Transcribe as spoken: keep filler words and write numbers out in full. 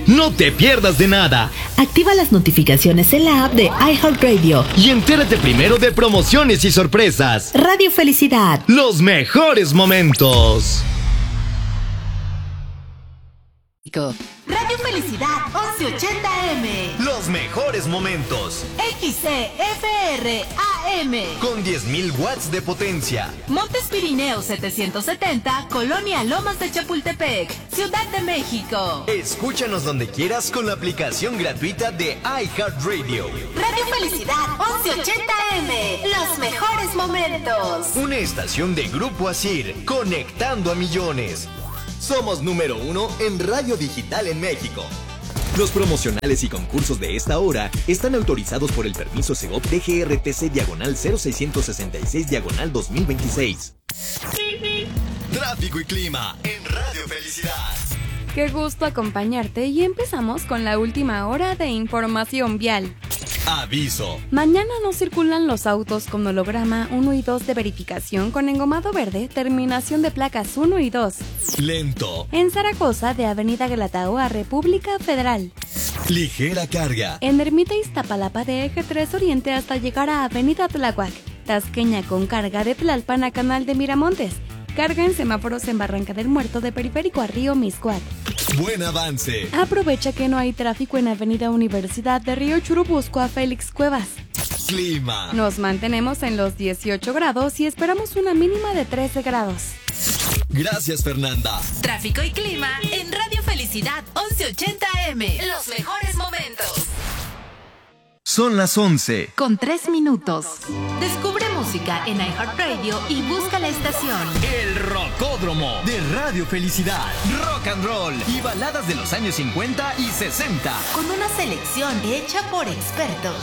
No te pierdas de nada. Activa las notificaciones en la app de iHeartRadio y entérate primero de promociones y sorpresas. Radio Felicidad. Los mejores momentos. Radio Felicidad once ochenta M. Los mejores momentos. X C F R A M. Con diez mil watts de potencia. Montes Pirineos setecientos setenta, Colonia Lomas de Chapultepec, Ciudad de México. Escúchanos donde quieras con la aplicación gratuita de iHeartRadio. Radio Felicidad once ochenta M. Los mejores momentos. Una estación de Grupo Asir, conectando a millones. Somos número uno en radio digital en México. Los promocionales y concursos de esta hora están autorizados por el permiso Segov D G R T C diagonal cero seiscientos sesenta y seis diagonal dos mil veintiséis. Tráfico y clima en Radio Felicidad. Qué gusto acompañarte y empezamos con la última hora de información vial. Aviso. Mañana no circulan los autos con holograma uno y dos de verificación con engomado verde, terminación de placas uno y dos. Lento. En Zaragoza, de Avenida Guelatao a República Federal. Ligera carga. En Ermita Iztapalapa de Eje tres Oriente hasta llegar a Avenida Tláhuac. Tasqueña con carga de Tlalpan a Canal de Miramontes. Carga en semáforos en Barranca del Muerto de Periférico a Río Mixcoac. Buen avance. Aprovecha que no hay tráfico en Avenida Universidad de Río Churubusco a Félix Cuevas. Clima. Nos mantenemos en los dieciocho grados y esperamos una mínima de trece grados. Gracias, Fernanda. Tráfico y clima en Radio Felicidad once ochenta M. Los mejores momentos. Son las once. Con tres minutos. Descubre música en iHeartRadio y busca la estación. El Rocódromo de Radio Felicidad. Rock and roll y baladas de los años cincuenta y sesenta. Con una selección hecha por expertos.